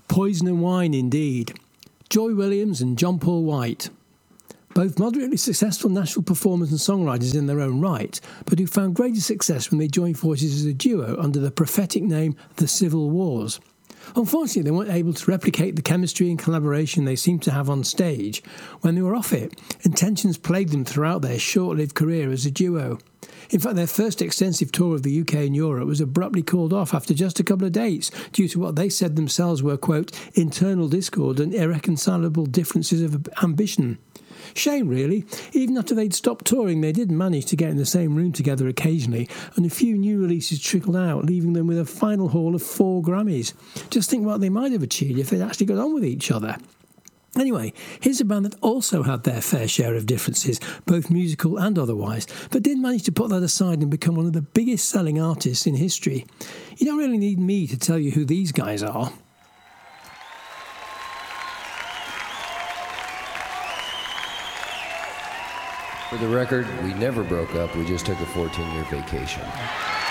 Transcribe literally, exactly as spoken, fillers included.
Poison and Wine indeed. Joy Williams and John Paul White. Both moderately successful national performers and songwriters in their own right, but who found greater success when they joined forces as a duo under the prophetic name The Civil Wars. Unfortunately, they weren't able to replicate the chemistry and collaboration they seemed to have on stage when they were off it, and tensions plagued them throughout their short-lived career as a duo. In fact, their first extensive tour of the U K and Europe was abruptly called off after just a couple of dates due to what they said themselves were, quote, internal discord and irreconcilable differences of ambition. Shame, really. Even after they'd stopped touring, they did manage to get in the same room together occasionally, and a few new releases trickled out, leaving them with a final haul of four Grammys. Just think what they might have achieved if they'd actually got on with each other. Anyway, here's a band that also had their fair share of differences, both musical and otherwise, but did manage to put that aside and become one of the biggest selling artists in history. You don't really need me to tell you who these guys are. For the record, we never broke up. We just took a fourteen-year vacation.